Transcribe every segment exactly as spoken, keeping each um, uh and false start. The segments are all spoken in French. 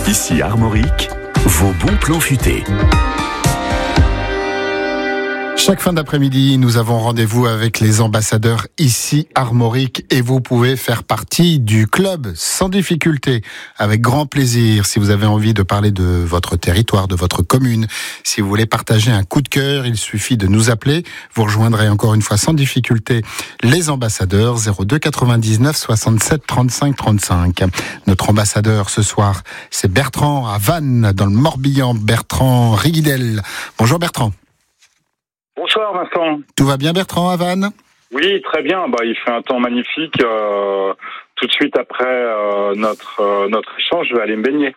Ici Armorique, vos bons plans futés. Chaque fin d'après-midi, nous avons rendez-vous avec les ambassadeurs ici Armorique et vous pouvez faire partie du club sans difficulté, avec grand plaisir. Si vous avez envie de parler de votre territoire, de votre commune, si vous voulez partager un coup de cœur, il suffit de nous appeler. Vous rejoindrez encore une fois sans difficulté les ambassadeurs zéro deux quatre-vingt-dix-neuf soixante-sept trente-cinq trente-cinq. Notre ambassadeur ce soir, c'est Bertrand à Vannes, dans le Morbihan. Bertrand Riguidel. Bonjour Bertrand. Bonsoir Vincent. Tout va bien Bertrand à Vannes ? Oui, très bien. Bah, il fait un temps magnifique. Euh, tout de suite après euh, notre euh, notre échange, je vais aller me baigner.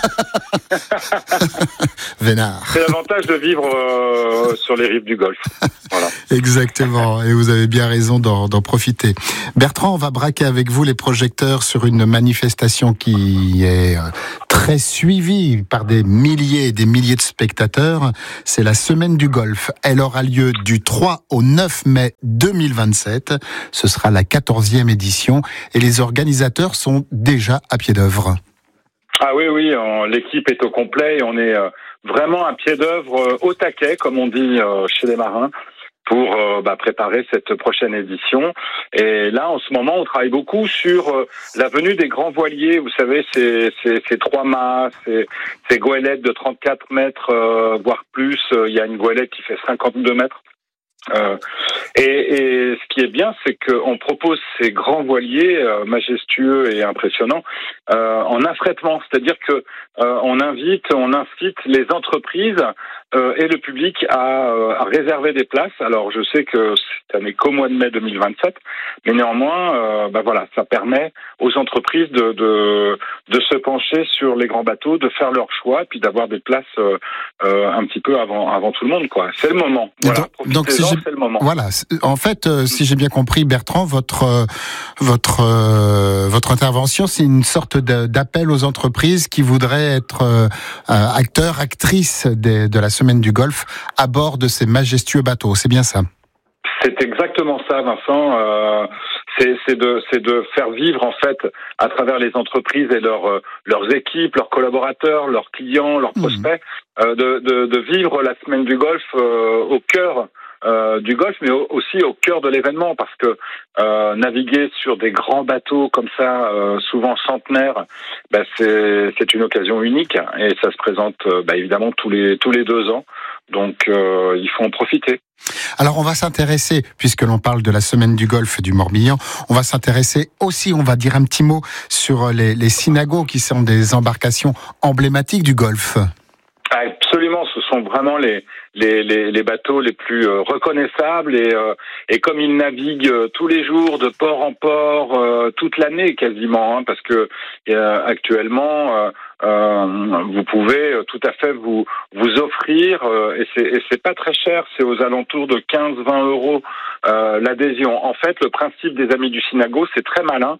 Vénard. C'est l'avantage de vivre euh, sur les rives du Golfe. Voilà. Exactement, et vous avez bien raison d'en, d'en profiter. Bertrand, on va braquer avec vous les projecteurs sur une manifestation qui est très suivie par des milliers et des milliers de spectateurs. C'est la Semaine du Golfe. Elle aura lieu du trois au neuf mai deux mille vingt-sept. Ce sera la quatorzième édition et les organisateurs sont déjà à pied d'œuvre. Ah oui, oui, on, l'équipe est au complet et on est euh, vraiment à pied d'œuvre, euh, au taquet, comme on dit euh, chez les marins, pour euh, bah, préparer cette prochaine édition. Et là, en ce moment, on travaille beaucoup sur euh, la venue des grands voiliers. Vous savez, ces, ces, ces trois mâts, ces, ces goélettes de trente-quatre mètres, euh, voire plus. Il y a une goélette qui fait cinquante-deux mètres. Euh, et, et ce qui est bien, c'est qu'on propose ces grands voiliers euh, majestueux et impressionnants euh, en affrètement, c'est-à-dire que euh, on invite, on incite les entreprises euh, et le public à, euh, à réserver des places. Alors, je sais que ça n'est qu'au mois de mai deux mille vingt-sept, mais néanmoins, euh, bah voilà, ça permet aux entreprises de, de de se pencher sur les grands bateaux, de faire leur choix, et puis d'avoir des places euh, euh, un petit peu avant avant tout le monde, quoi. C'est le moment. Voilà, donc, donc si j'ai... c'est le moment. Voilà. En fait, euh, si j'ai bien compris, Bertrand, votre euh, votre euh, votre intervention, c'est une sorte de, d'appel aux entreprises qui voudraient être euh, acteurs, actrices de, de la Semaine du Golfe à bord de ces majestueux bateaux. C'est bien ça? C'est exactement ça, Vincent. Euh, c'est, c'est de, c'est de faire vivre en fait à travers les entreprises et leurs leurs équipes, leurs collaborateurs, leurs clients, leurs prospects, mmh. euh, de, de de vivre la Semaine du Golfe euh, au cœur euh, du Golfe, mais au, aussi au cœur de l'événement, parce que euh, naviguer sur des grands bateaux comme ça, euh, souvent centenaires, bah, c'est c'est une occasion unique et ça se présente bah, évidemment tous les tous les deux ans. Donc, euh, il faut en profiter. Alors, on va s'intéresser, puisque l'on parle de la Semaine du Golfe du Morbihan, on va s'intéresser aussi, on va dire un petit mot sur les, les synagos, qui sont des embarcations emblématiques du Golfe. Absolument, ce sont vraiment les les les, les bateaux les plus euh, reconnaissables et euh, et comme ils naviguent euh, tous les jours de port en port euh, toute l'année quasiment, hein, parce que euh, actuellement euh, euh, vous pouvez tout à fait vous vous offrir euh, et c'est et c'est pas très cher, c'est aux alentours de quinze à vingt euros euh, l'adhésion. En fait, le principe des Amis du Synago, c'est très malin.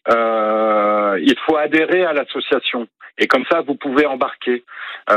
Euh, il faut adhérer à l'association. Et comme ça, vous pouvez embarquer.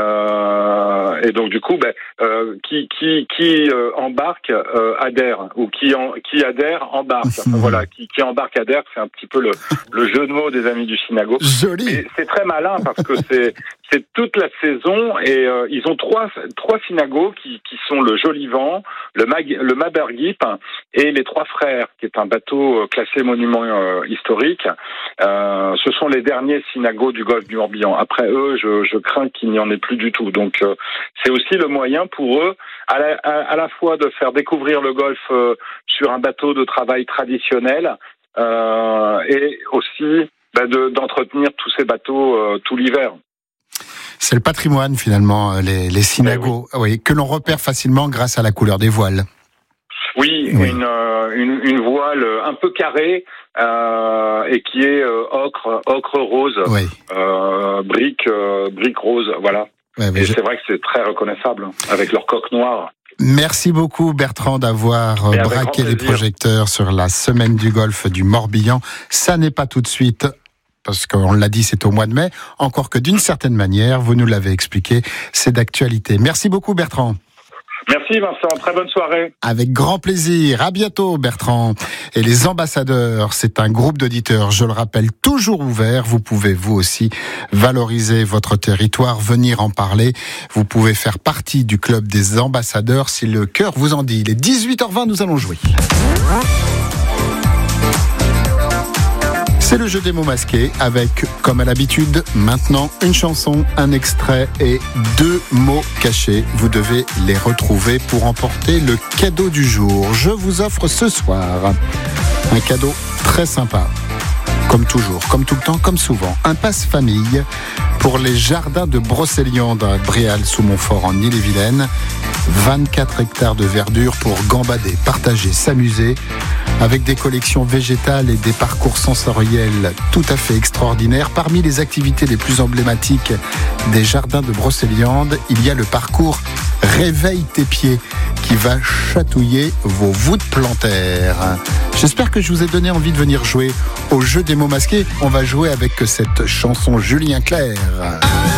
Euh, et donc, du coup, ben, euh, qui qui qui euh, embarque euh, adhère, ou qui en, qui adhère embarque. Enfin, voilà, qui qui embarque adhère, c'est un petit peu le le jeu de mots des Amis du Synago. Joli. Et c'est très malin parce que c'est c'est toute la saison et euh, ils ont trois trois synagos qui qui sont le Jolivent, le Mag, le Mabergip et les Trois Frères, qui est un bateau classé monument euh, historique. Euh, ce sont les derniers synagos du Golfe du Morbihan. Après eux, je, je crains qu'il n'y en ait plus du tout. Donc, euh, c'est aussi le moyen pour eux, à la, à, à la fois de faire découvrir le Golfe euh, sur un bateau de travail traditionnel, euh, et aussi bah, de, d'entretenir tous ces bateaux euh, tout l'hiver. C'est le patrimoine synagos, les, les synagos, oui. Oui, que l'on repère facilement grâce à la couleur des voiles. Oui, oui. Une, euh, une, une voile un peu carrée euh, et qui est euh, ocre, ocre rose, oui. euh, brique, euh, brique rose, voilà. Ouais, et je... c'est vrai que c'est très reconnaissable avec leur coque noire. Merci beaucoup Bertrand d'avoir braqué les projecteurs sur la Semaine du Golfe du Morbihan. Ça n'est pas tout de suite, parce qu'on l'a dit, c'est au mois de mai, encore que d'une certaine manière, vous nous l'avez expliqué, c'est d'actualité. Merci beaucoup Bertrand. Merci Vincent, très bonne soirée. Avec grand plaisir. À bientôt Bertrand. Et les ambassadeurs, c'est un groupe d'auditeurs, je le rappelle, toujours ouvert. Vous pouvez vous aussi valoriser votre territoire, venir en parler. Vous pouvez faire partie du club des ambassadeurs si le cœur vous en dit. Il est dix-huit heures vingt, nous allons jouer. C'est le jeu des mots masqués avec, comme à l'habitude, maintenant une chanson, un extrait et deux mots cachés. Vous devez les retrouver pour emporter le cadeau du jour. Je vous offre ce soir un cadeau très sympa. Comme toujours, comme tout le temps, comme souvent, un passe-famille pour les jardins de Brocéliande à Bréal-sous-Montfort en Ille-et-Vilaine. vingt-quatre hectares de verdure pour gambader, partager, s'amuser avec des collections végétales et des parcours sensoriels tout à fait extraordinaires. Parmi les activités les plus emblématiques des jardins de Brocéliande, il y a le parcours Réveille tes pieds qui va chatouiller vos voûtes plantaires. J'espère que je vous ai donné envie de venir jouer au jeu des mots masqués. On va jouer avec cette chanson Julien Clerc.